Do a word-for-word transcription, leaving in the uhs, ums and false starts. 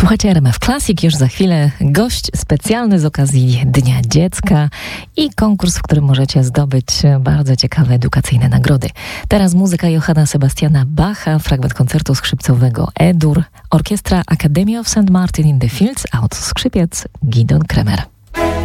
Słuchajcie R M F Classic, już za chwilę gość specjalny z okazji Dnia Dziecka i konkurs, w którym możecie zdobyć bardzo ciekawe edukacyjne nagrody. Teraz muzyka Johanna Sebastiana Bacha, fragment koncertu skrzypcowego E-dur, orkiestra Academy of Saint Martin in the Fields, a oto skrzypiec Gidon Kremer.